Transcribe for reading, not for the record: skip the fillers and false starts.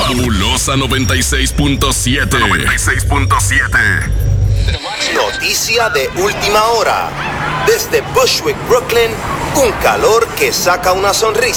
Fabulosa 96.7. Noticia de última hora. Desde Bushwick, Brooklyn, un calor que saca una sonrisa.